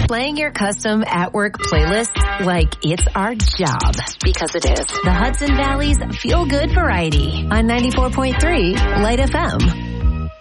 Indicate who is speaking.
Speaker 1: Playing your custom at-work playlist like it's our job. Because it is. The Hudson Valley's feel-good variety on 94.3 Light FM.